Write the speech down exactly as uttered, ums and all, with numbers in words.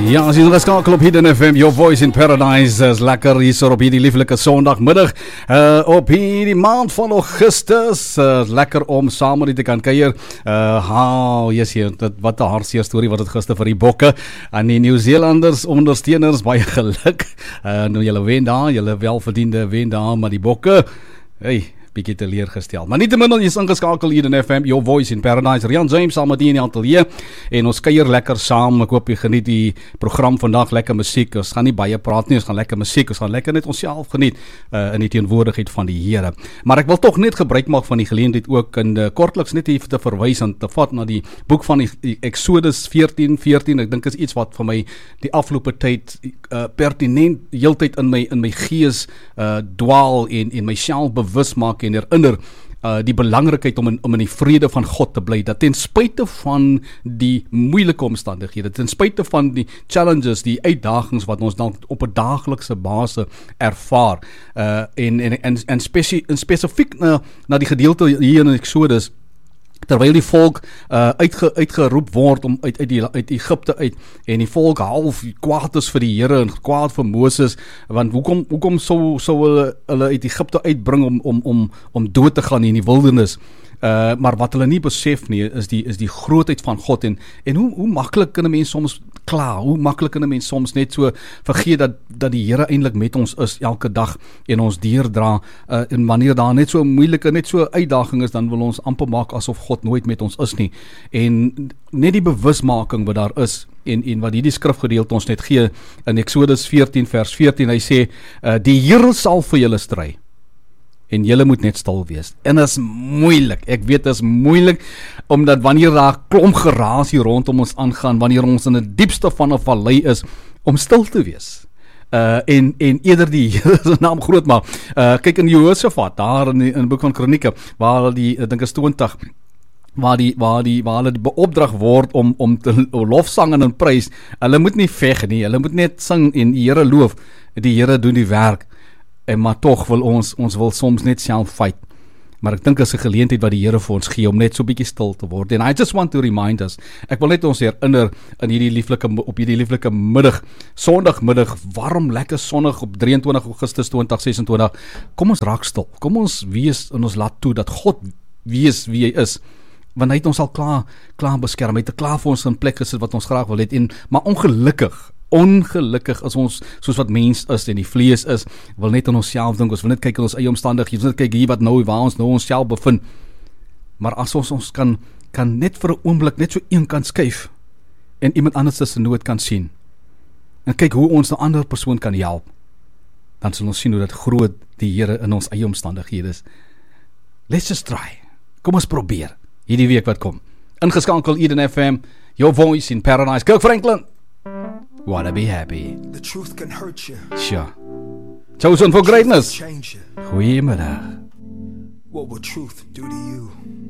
Ja, as jy nog skakel op Hidden F M, your voice in paradise, is lekker hier so op hierdie lieflike Sondagmiddag, uh, op hierdie maand van Augustus, uh, lekker om saam met die te kan kuier, uh, ha, yes, hier, wat 'n hartseer storie wat het gister vir die bokke, en die Nieu-Zeelanders ondersteuners, baie geluk, uh, nou julle wen daar, julle welverdiende wen daar, maar die bokke, hey, bietjie teleurgestel. Maar nietemin, jy is ingeskakel hier in F M, your voice in paradise. Rian James saam met die in die atelier en ons kuier lekker saam. Ek hoop jy geniet die program vandag, lekker musiek. Ons gaan nie baie praat nie, ons gaan lekker musiek, ons gaan lekker net onsself geniet uh, in die teenwoordigheid van die Here. Maar ek wil tog net gebruik maak van die geleentheid ook en uh, kortliks net hier te verwys en te vat na die boek van die, die Exodus veertien veertien. Ek dink is iets wat vir my die afgelope tyd uh, pertinent heeltyd in my in my gees uh, dwaal en en myself bewus maak en herinner uh, die belangrikheid om in, om in die vrede van God te bly, dat ten spyte van die moeilike omstandighede, ten spyte van die challenges, die uitdagings wat ons dan op 'n daaglikse basis ervaar, uh, en, en, en, en, specie, en spesifiek na, na die gedeelte hier in Exodus, terwyl die volk uh, uitge, uitgeroep word om uit, uit, die, uit Egypte uit, en die volk half kwaad is vir die Here en kwaad vir Moses, want hoekom, hoekom sou, sou hulle, hulle uit Egypte uitbring om, om, om, om dood te gaan in die wildernis, uh, maar wat hulle nie besef nie, is die, is die grootheid van God, en, en hoe, hoe maklik kan 'n mens soms klaar, hoe maklik kan 'n mens soms net so vergeet dat, dat die Here eintlik met ons is elke dag, en ons deurdra, uh, en wanneer daar net so moeilike, net so uitdaging is, dan wil ons amper maak asof God nooit met ons is nie, en net die bewusmaking wat daar is, en, en wat hierdie skrifgedeelte ons net gee, in Exodus veertien vers veertien, hy sê, uh, die Here sal vir julle stry, en julle moet net stil wees, en is moeilik, ek weet is moeilik, omdat wanneer daar klomp geraas hier rondom ons aangaan, wanneer ons in die diepste van 'n vallei is, om stil te wees, Uh, en, en eerder die Here se naam groot maak. Uh, kyk in Jehosafat, daar in die, in die boek van Kronieke, waar die, ek dink is twintig, waar die, waar die, waar hulle die beopdrag word om, om te lofsang en prys, hulle moet nie veg nie, hulle moet net sing en die Here loof, die Here doen die werk, en maar tog wil ons, ons wil soms net self fight. Maar ek dink is 'n geleentheid wat die Here vir ons gee om net so bietjie stil te word. And I just want to remind us, ek wil net ons herinner in hierdie lieflike, op hierdie lieflike middag, Sondagmiddag, warm, lekker sonnig op drie en twintig Augustus twintig ses en twintig. Kom ons raak stil. Kom ons wees en ons laat toe dat God wees wie hy is. Want hy het ons al klaar, klaar beskerm. Hy het klaar vir ons in plek gesit wat ons graag wil hê. En maar ongelukkig Ongelukkig is ons, soos wat mens is en die vlees is, wil net aan onsself dink, ons wil net kyk in ons eie omstandighede, ons wil net kyk hier wat nou, waar ons nou onsself bevind. Maar as ons ons kan, kan net vir 'n oomblik net so een kant skuif, en iemand anders se nood kan sien, en kyk hoe ons 'n ander persoon kan help, dan sal ons sien hoe dat groot die Here in ons eie omstandighede is. Let's just try. Kom ons probeer, hierdie week wat kom. Ingeskakel Eden F M, your voice in paradise. Kirk Franklin, wanna be happy. The truth can hurt you. Sure. Chosen for greatness. Change you. Goeiemiddag. What will truth do to you?